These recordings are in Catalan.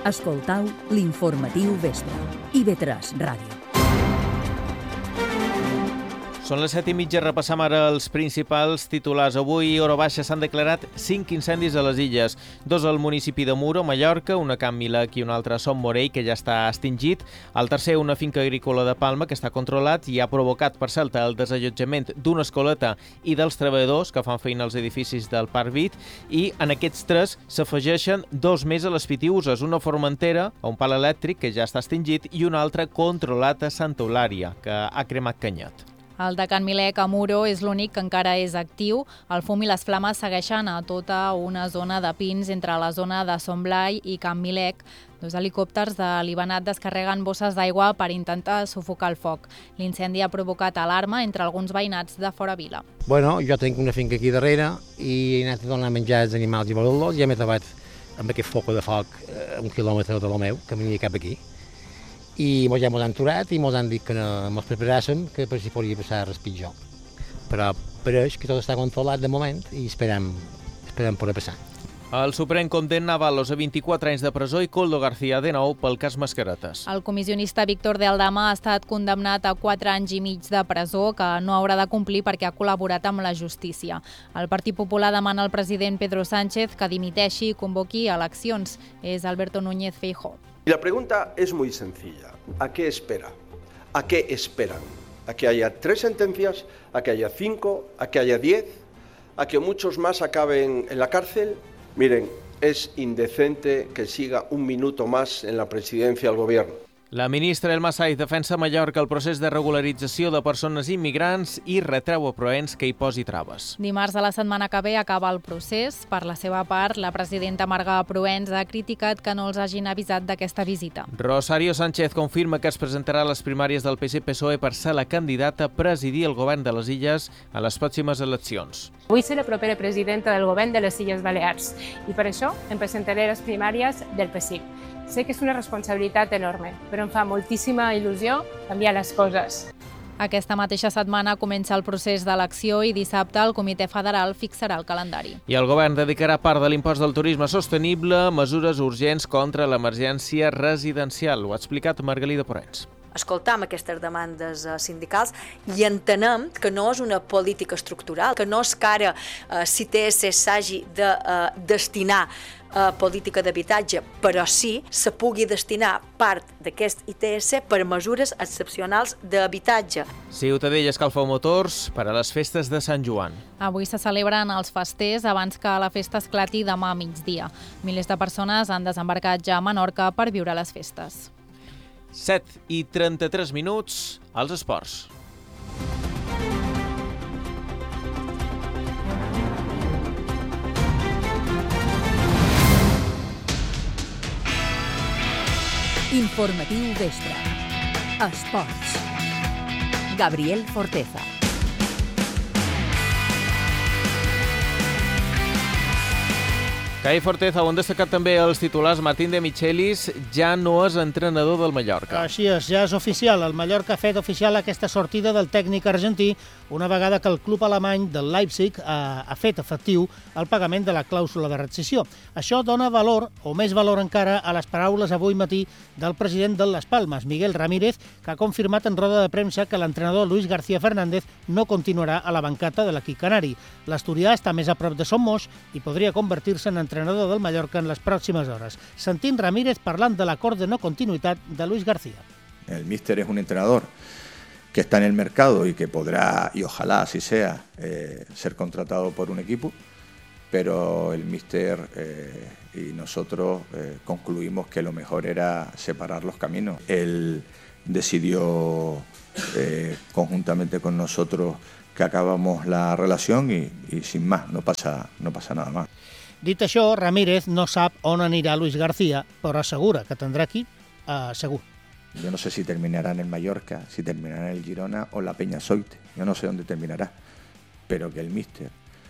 Escoltau l'informatiu vespre. IB3 Ràdio. Són les 7:30, repassam ara els principals titulars. Avui, hora baixa, s'han declarat 5 incendis a les illes. 2 al municipi de Muro, Mallorca, una a Can Milec i una altra a Son Morell, que ja està extingit. El tercer, una finca agrícola de Palma, que està controlat i ha provocat per Celta el desallotjament d'una escoleta i dels treballadors que fan feina als edificis del Parc Vit. I en aquests 3 s'afegeixen 2 més a les Pitiuses, una a Formentera, a un pal elèctric, que ja està extingit, i una altra controlat a Santa Eulària, que ha cremat canyet. El de Can Milec a Muro és l'únic que encara és actiu. El fum i les flames segueixen a tota una zona de pins entre la zona de Son Blai i Can Milec. 2 helicòpters de l'Ibanat descarreguen bosses d'aigua per intentar sufocar el foc. L'incendi ha provocat alarma entre alguns veïnats de fora vila. Bueno, jo tinc una finca aquí darrere i he anat a donar menjar als animals i volar-los i ja m'he trobat amb aquest foc de foc a 1 quilòmetre de lo meu, que venia cap aquí. I ja mos han aturat i mos han dit que no mos preparàssim, que per si podria passar res pitjor. Però pareix que tot està controlat de moment i esperem poder passar. El Suprem condemna Avalos a 24 anys de presó i Koldo García de nou pel cas Mascaretes. El comissionista Víctor de Aldama ha estat condemnat a 4 anys i mig de presó que no haurà de complir perquè ha col·laborat amb la justícia. El Partit Popular demana al president Pedro Sánchez que dimiteixi i convoqui eleccions. És Alberto Núñez Feijóo. Y la pregunta es muy sencilla. ¿A qué espera? ¿A qué esperan? ¿A que haya 3 sentencias? ¿A que haya 5? ¿A que haya 10? ¿A que muchos más acaben en la cárcel? Miren, es indecente que siga un minuto más en la presidencia del gobierno. La ministra Elma Saiz defensa a Mallorca el procés de regularització de persones immigrants i retreu a Proens que hi posi traves. Dimarts de la setmana que ve acaba el procés. Per la seva part, la presidenta Marga Proens ha criticat que no els hagin avisat d'aquesta visita. Rosario Sánchez confirma que es presentarà a les primàries del PSC-PSOE per ser la candidata a presidir el govern de les Illes a les pròximes eleccions. Vull ser la propera presidenta del govern de les Illes Balears i per això em presentaré a les primàries del PSIC. Sé que és una responsabilitat enorme, però em fa moltíssima il·lusió canviar les coses. Aquesta mateixa setmana comença el procés d'elecció i dissabte el Comitè Federal fixarà el calendari. I el govern dedicarà part de l'impost del turisme sostenible a mesures urgents contra l'emergència residencial. Ho ha explicat Margalida Porens. Escoltam aquestes demandes sindicals i entenem que no és una política estructural, que no és que ara CTS s'hagi de destinar a política d'habitatge, però sí se pugui destinar part d'aquest ITS per mesures excepcionals d'habitatge. Ciutadella escalfa motors per a les festes de Sant Joan. Avui se celebren els festers abans que la festa esclati demà a migdia. Milers de persones han desembarcat ja a Menorca per viure les festes. 7:33, als esports. Informatiu vespre. Esports. Gabriel Forteza. Cai Forteza, ho han destacat també els titulars. Martín de Michelis ja no és entrenador del Mallorca. Així és, ja és oficial. El Mallorca ha fet oficial aquesta sortida del tècnic argentí una vegada que el club alemany del Leipzig ha fet efectiu el pagament de la clàusula de rescissió. Això dona valor, o més valor encara, a les paraules avui matí del president de Las Palmas, Miguel Ramírez, que ha confirmat en roda de premsa que l'entrenador Luis García Fernández no continuarà a la bancata de l'equip canari. L'asturià està més a prop de Somos i podria convertir-se en entrenador del Mallorca en les pròximes hores. Sentim Ramírez parlant de l'acord de no continuïtat de Luis García. El míster es un entrenador que está en el mercado y que podrá, y ojalá así sea, ser contratado por un equipo, pero el míster y nosotros concluimos que lo mejor era separar los caminos. Él decidió conjuntamente con nosotros que acabamos la relación y sin más, no pasa nada más. Dit això, Ramírez no sap on anirà Luis García, però assegura que tindrà equip segur. Yo no sé si terminará en el Mallorca, si terminará en el Girona o la Peña Soite. Yo no sé dónde terminará, pero que el míster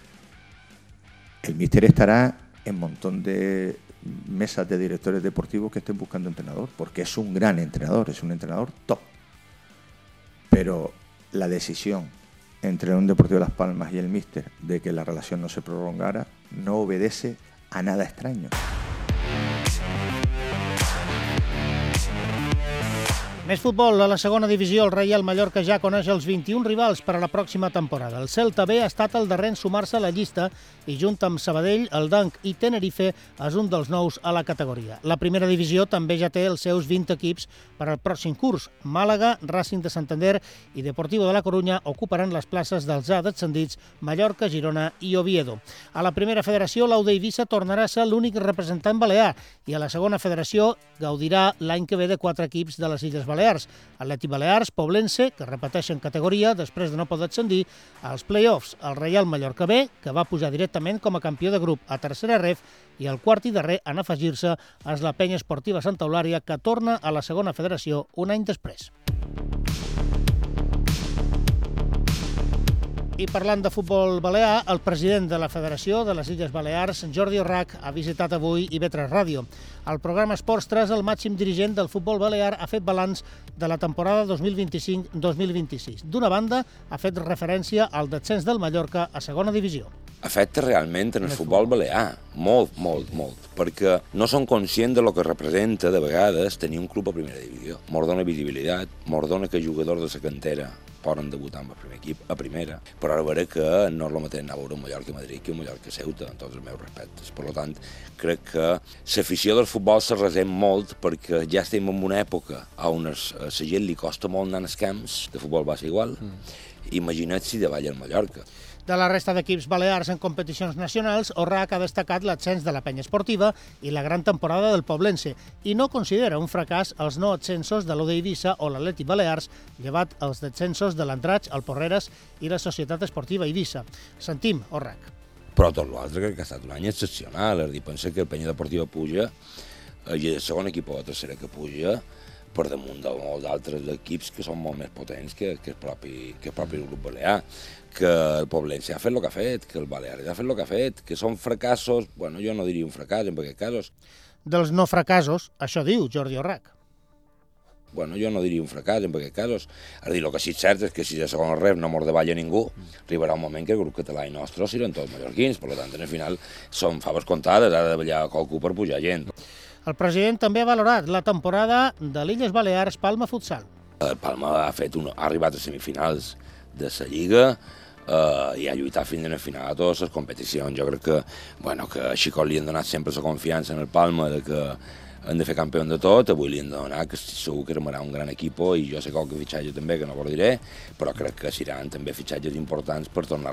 estará en un montón de mesas de directores deportivos que estén buscando entrenador, porque es un gran entrenador, es un entrenador top. Pero la decisión entre un Deportivo de Las Palmas y el míster de que la relación no se prolongara no obedece a nada extraño. Més futbol. A la segona divisió, el Reial Mallorca ja coneix els 21 rivals per a la pròxima temporada. El Celta B ha estat el darrer en sumar-se a la llista i junt amb Sabadell, el Dunk i Tenerife és un dels nous a la categoria. La primera divisió també ja té els seus 20 equips per al pròxim curs. Màlaga, Racing de Santander i Deportivo de la Corunya ocuparan les places dels ja descendits Mallorca, Girona i Oviedo. A la primera federació, l'Aude Eivissa tornarà a ser l'únic representant balear i a la segona federació gaudirà l'any que ve de 4 equips de les Illes Balears. Atlètic Balears, Poblense, que repeteixen categoria després de no poder ascendir als play-offs. El Reial Mallorca B, que va pujar directament com a campió de grup a tercera ref, i el quart i darrer en afegir-se és la Penya Esportiva Santa Eulària, que torna a la segona federació un any després. I parlant de futbol balear, el president de la Federació de les Illes Balears, Jordi Orrach, ha visitat avui IB3 Ràdio. Al programa Esports 3, el màxim dirigent del futbol balear ha fet balanç de la temporada 2025-2026. D'una banda, ha fet referència al descens del Mallorca a segona divisió. Afecta realment en el futbol balear, molt, perquè no són conscients de lo que representa de vegades tenir un club a primera divisió. Mos dona visibilitat, mos dona que jugadors de la cantera poden debutar amb el primer equip a primera, però ara veure que no és el mateix anar a veure un Mallorca i Madrid que un Mallorca i Ceuta, en tots els meus respectes. Per tant, crec que l'afició del futbol se resent molt perquè ja estem en una època on a la gent li costa molt anar als camps, de futbol va ser igual, imagina't si davall el Mallorca. De la resta d'equips balears en competicions nacionals, Orrach ha destacat l'ascens de la Penya Esportiva i la gran temporada del Poblense i no considera un fracàs els no ascensos de l'Aude Eivissa o l'Atlètic Balears, llevat els descensos de l'Andratx, el Porreres i la Societat Esportiva Eivissa. Sentim Orrach. Però tot l'altre crec que ha estat un any excepcional. És a dir, pensa que el Penya Deportiva puja, i el segon equip o la tercera que puja, per damunt de molts altres equips que són molt més potents que el propi grup balear, que el Poblense ha fet el que ha fet, que el Balears ha fet el que ha fet, que són fracassos, bueno, jo no diria un fracàs en aquests casos. Dels no fracassos, això diu Jordi Orrach. Bueno, jo no diria un fracàs en aquests casos. És a dir, el que sí és cert és que si de segon ref no mos davalla ningú, arribarà un moment que el grup català i nostre seran tots mallorquins, per tant, al final són faves comptades, ha de davallar qualcú per pujar gent. El president també ha valorat la temporada de l'Illes Balears Palma Futsal. El Palma ha arribat a semifinals de la Lliga i ha lluitat fins a la final de totes les competicions. Jo crec que a Xicot li han donat sempre la confiança en el Palma de que han de fer campió de tot, avui li han de donar, que segur que armarà un gran equip i jo sé qualque fitxatge també, que no ho diré, però crec que seran també fitxatges importants per tornar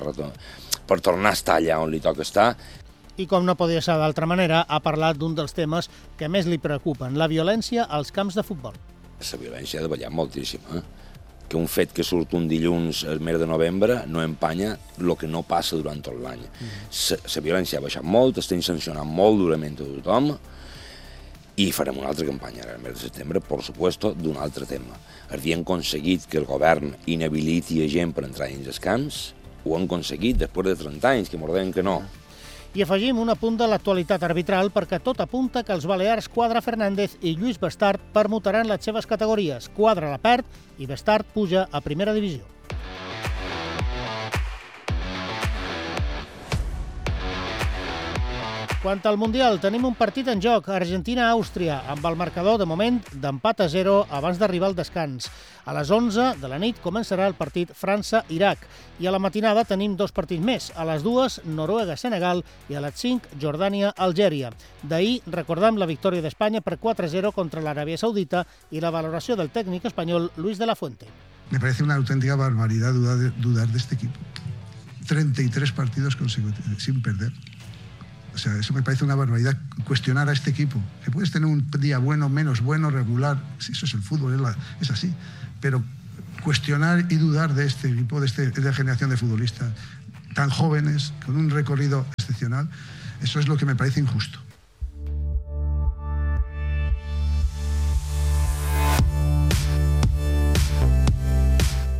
a estar allà on li toca estar. I com no podia ser d'altra manera, ha parlat d'un dels temes que més li preocupen, la violència als camps de futbol. La violència ha davallat moltíssim, que un fet que surt un dilluns al mes de novembre no empanya el que no passa durant tot l'any. La violència ha baixat molt, estem sancionant molt durament a tothom i farem una altra campanya al mes de setembre, per supuesto, d'un altre tema. Havien aconseguit que el govern inhabiliti a gent per entrar dins els camps, ho han aconseguit després de 30 anys, que m'ho deien que no. I afegim un apunt de l'actualitat arbitral perquè tot apunta que els balears Quadra Fernández i Lluís Bestart permutaran les seves categories. Quadra la perd i Bestart puja a primera divisió. Quant al Mundial, tenim un partit en joc, Argentina-Àustria, amb el marcador de moment d'empat a 0 abans d'arribar al descans. A les 11 de la nit començarà el partit França-Iraq i a la matinada tenim 2 partits més. A les 2, Noruega-Senegal i a les 5, Jordània-Algèria. D'ahir recordam la victòria d'Espanya per 4-0 contra l'Aràbia Saudita i la valoració del tècnic espanyol Luis de la Fuente. Me parece una auténtica barbaridad dudar de este equipo. 33 partidos consecutivos sin perder. O sea, eso me parece una barbaridad, cuestionar a este equipo. Que puedes tener un día bueno, menos bueno, regular, eso es el fútbol, es así. Pero cuestionar y dudar de este equipo, de esta generación de futbolistas tan jóvenes, con un recorrido excepcional, eso es lo que me parece injusto.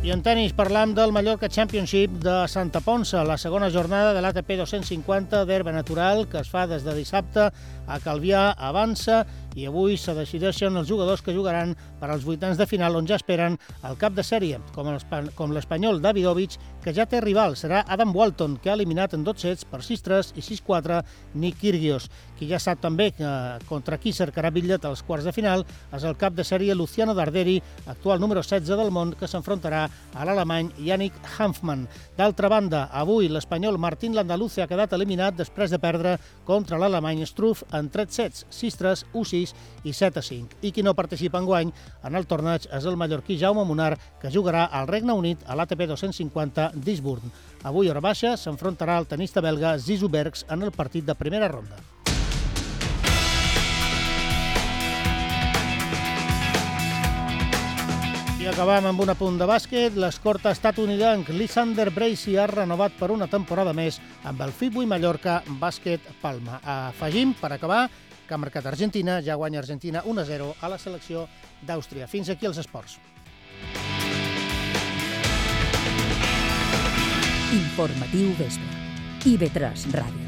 I en tenis parlam del Mallorca Championship de Santa Ponça, la segona jornada de l'ATP 250 d'herba natural que es fa des de dissabte a Calvià avança i avui se decideixen els jugadors que jugaran per als vuitens de final on ja esperen el cap de sèrie, com l'espanyol Davidovich, que ja té rival. Serà Adam Walton, que ha eliminat en 2 sets per 6-3 i 6-4 Nick Kyrgios. Qui ja sap també contra qui cercarà bitllet als quarts de final és el cap de sèrie Luciano Darderi, actual número 16 del món, que s'enfrontarà a l'alemany Yannick Hanfmann. D'altra banda, avui l'espanyol Martín Landaluce ha quedat eliminat després de perdre contra l'alemany Struff en 3 sets, 6-3, 1-6 i 7-5. I qui no participa enguany en el torneig és el mallorquí Jaume Munar, que jugarà al Regne Unit a l'ATP 250 d'Eastbourne. Avui a hora baixa s'enfrontarà al tenista belga Zizou Bergs en el partit de primera ronda. I acabam amb un apunt de bàsquet. L'escorta estatunidenc Lysander Bracey ha renovat per una temporada més amb el FIBUI Mallorca Bàsquet Palma. Afegim, per acabar, que ha marcat Argentina, ja guanya Argentina 1-0 a la selecció d'Àustria. Fins aquí els esports. Informatiu Vespre. IB3 Ràdio.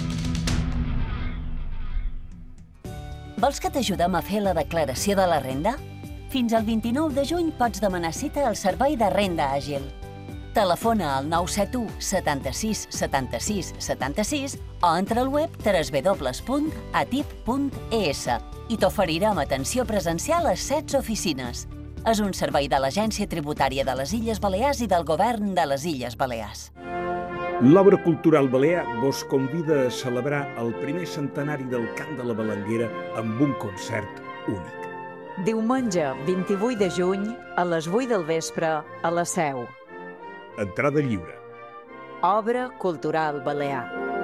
Vols que t'ajudem a fer la declaració de la renda? Fins al 29 de juny pots demanar cita al Servei de Renda Àgil. Telefona al 971 76 76 76 o entra al web www.atip.es i t'oferirem atenció presencial a 16 oficines. És un servei de l'Agència Tributària de les Illes Balears i del Govern de les Illes Balears. L'Obra Cultural Balear vos convida a celebrar el primer centenari del Cant de la Balanguera amb un concert únic. Diumenge 28 de juny a les 8 del vespre a la Seu. Entrada lliure. Obra Cultural Balear.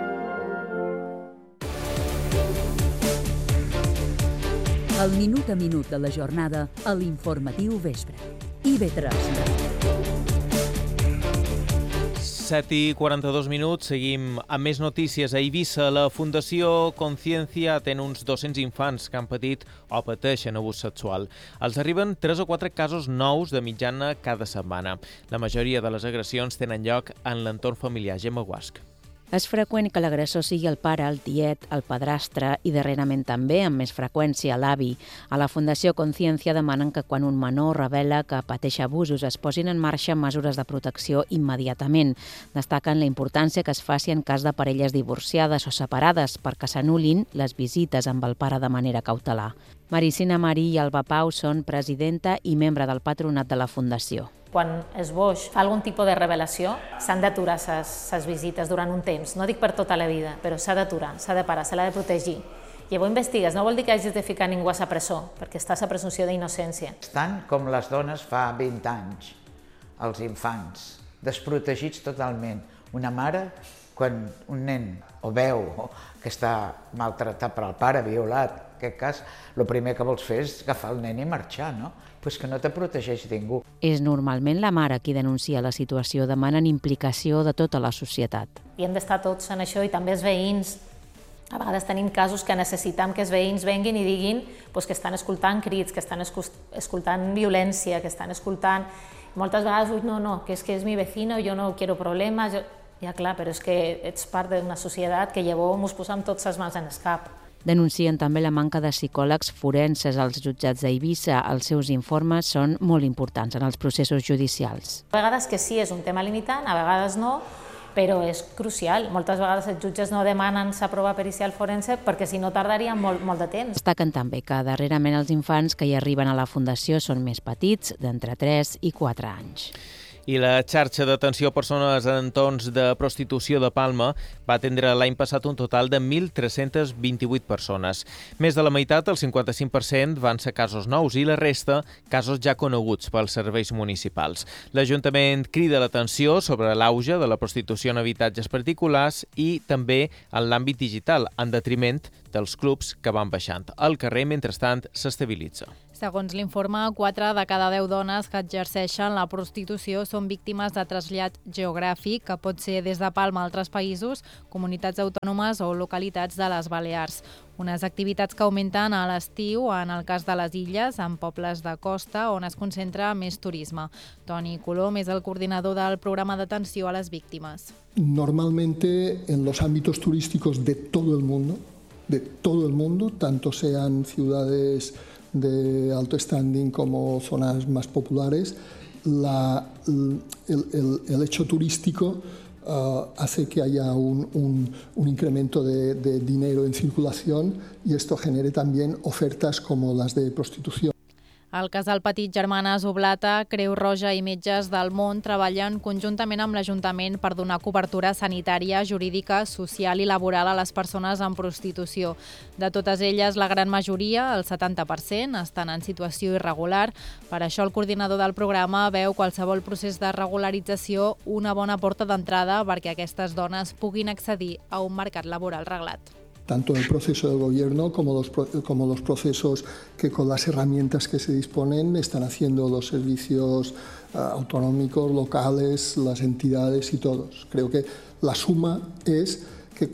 El minut a minut de la jornada a l'Informatiu Vespre. IB3 Ràdio. 7:42, seguim amb més notícies. A Eivissa, la Fundació Conciencia atén uns 200 infants que han patit o pateixen abús sexual. Els arriben 3 o 4 casos nous de mitjana cada setmana. La majoria de les agressions tenen lloc en l'entorn familiar. Gemma Guasc. És freqüent que l'agressor sigui el pare, el tiet, el padrastre i darrerament també, amb més freqüència, l'avi. A la Fundació Conciencia demanen que quan un menor revela que pateix abusos es posin en marxa mesures de protecció immediatament. Destaquen la importància que es faci en cas de parelles divorciades o separades perquè s'anul·lin les visites amb el pare de manera cautelar. Maricina Marí i Alba Pau són presidenta i membre del patronat de la Fundació. Quan es boix fa algun tipus de revelació, s'han d'aturar ses visites durant un temps. No dic per tota la vida, però s'ha d'aturar, s'ha de parar, se l'ha de protegir. Llavors investigues, no vol dir que hagis de ficar ningú a sa presó, perquè està a sa presumpció d'innocència. Estan com les dones fa 20 anys, els infants, desprotegits totalment. Una mare, quan un nen o veu que està maltratat per el pare, violat, en aquest cas, el primer que vols fer és agafar el nen i marxar, no? Pues que no te protegeix ningú. És normalment la mare qui denuncia la situació, demanen implicació de tota la societat. I hem d'estar tots en això, i també els veïns. A vegades tenim casos que necessitem que els veïns venguin i diguin que estan escoltant crits, que estan escoltant violència, que estan escoltant... Moltes vegades, no, que és mi vecino, jo no quiero problemes... Ja, clar, però és que ets part d'una societat que llavors ens posem tots les mans en el cap. Denuncien també la manca de psicòlegs forenses als jutjats d'Eivissa. Els seus informes són molt importants en els processos judicials. A vegades que sí, és un tema limitant, a vegades no, però és crucial. Moltes vegades els jutges no demanen sa prova pericial forense perquè si no tardaria molt de temps. Destaquen també que darrerament els infants que hi arriben a la Fundació són més petits, d'entre 3 i 4 anys. I la xarxa d'atenció a persones en entorns de prostitució de Palma va atendre l'any passat un total de 1.328 persones. Més de la meitat, el 55%, van ser casos nous i la resta, casos ja coneguts pels serveis municipals. L'Ajuntament crida l'atenció sobre l'auge de la prostitució en habitatges particulars i també en l'àmbit digital, en detriment dels clubs que van baixant. El carrer, mentrestant, s'estabilitza. Segons l'informe, 4 de cada 10 dones que exerceixen la prostitució són víctimes de trasllat geogràfic, que pot ser des de Palma a altres països, comunitats autònomes o localitats de les Balears. Unes activitats que augmenten a l'estiu, en el cas de les illes, en pobles de costa, on es concentra més turisme. Toni Colom és el coordinador del programa d'atenció a les víctimes. Normalmente en los ámbitos turísticos de todo el mundo, tanto sean ciudades de alto standing como zonas más populares, el hecho turístico hace que haya un incremento de dinero en circulación y esto genere también ofertas como las de prostitución. El casal Petit Germanes Oblata, Creu Roja i Metges del Món treballen conjuntament amb l'Ajuntament per donar cobertura sanitària, jurídica, social i laboral a les persones en prostitució. De totes elles, la gran majoria, el 70%, estan en situació irregular. Per això el coordinador del programa veu qualsevol procés de regularització una bona porta d'entrada perquè aquestes dones puguin accedir a un mercat laboral reglat. Tanto el proceso del gobierno como los procesos que con las herramientas que se disponen están haciendo los servicios autonómicos, locales, las entidades y todos. Creo que la suma es que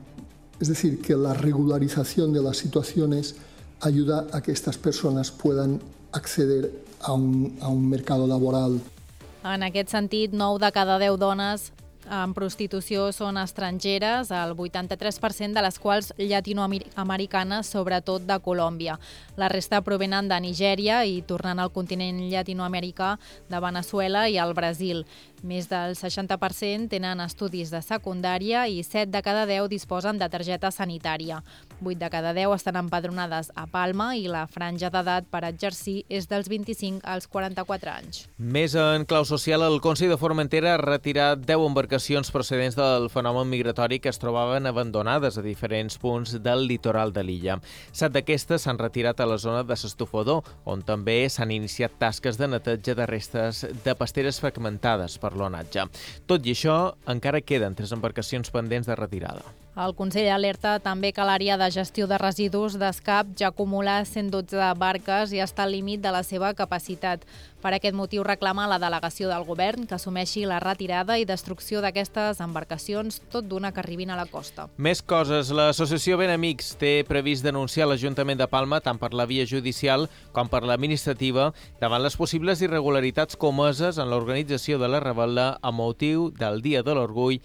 la regularización de las situaciones ayuda a que estas personas puedan acceder a un mercado laboral. En aquest sentit, 9 de cada 10 dones en prostitució són estrangeres, el 83% de les quals llatinoamericanes, sobretot de Colòmbia. La resta provenen de Nigèria i, tornant al continent llatinoamericà, de Veneçuela i el Brasil. Més del 60% tenen estudis de secundària i 7 de cada 10 disposen de targeta sanitària. 8 de cada 10 estan empadronades a Palma i la franja d'edat per exercir és dels 25 als 44 anys. Més en clau social, el Consell de Formentera ha retirat 10 embarcacions procedents del fenomen migratori que es trobaven abandonades a diferents punts del litoral de l'illa. 7 d'aquestes s'han retirat a la zona de s'Estufador, on també s'han iniciat tasques de neteja de restes de pasteres fragmentades per l'onatge. Tot i això, encara queden 3 embarcacions pendents de retirada. El Consell alerta també que l'àrea de gestió de residus d'Escap ja acumula 112 barques i està al límit de la seva capacitat. Per aquest motiu reclama a la delegació del govern que assumeixi la retirada i destrucció d'aquestes embarcacions, tot d'una que arribin a la costa. Més coses. L'associació Benamics té previst denunciar l'Ajuntament de Palma tant per la via judicial com per l'administrativa davant les possibles irregularitats comeses en l'organització de la rebel·la a motiu del Dia de l'Orgull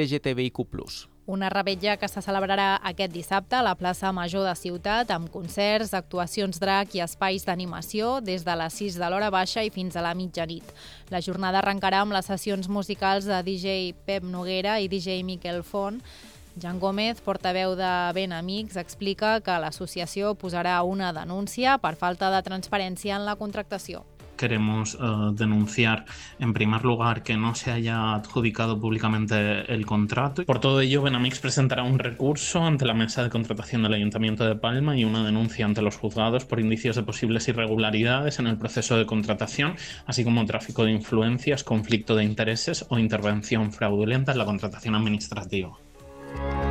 LGTBIQ+. Una revetlla que se celebrarà aquest dissabte a la plaça Major de Ciutat amb concerts, actuacions drac i espais d'animació des de les 6 de l'hora baixa i fins a la mitjanit. La jornada arrencarà amb les sessions musicals de DJ Pep Noguera i DJ Miquel Font. Jan Gómez, portaveu de Benamics, explica que l'associació posarà una denúncia per falta de transparència en la contractació. Queremos denunciar, en primer lugar, que no se haya adjudicado públicamente el contrato. Por todo ello, Benamics presentará un recurso ante la mesa de contratación del Ayuntamiento de Palma y una denuncia ante los juzgados por indicios de posibles irregularidades en el proceso de contratación, así como tráfico de influencias, conflicto de intereses o intervención fraudulenta en la contratación administrativa.